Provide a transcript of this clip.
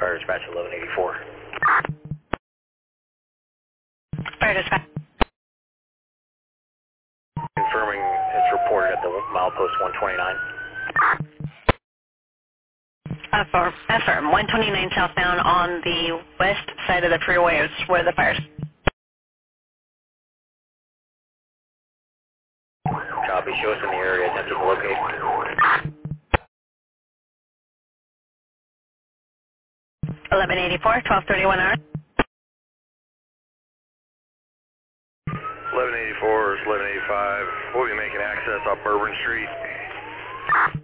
Fire dispatch 1184. Fire dispatch. Confirming it's reported at the milepost 129. Affirm. 129 southbound on the west side of the freeway is where the fire is. Copy. Show us in the area. Attempting to locate. 1184, 1231 hour. 1184 or 1185. We'll be making access off Bourbon Street.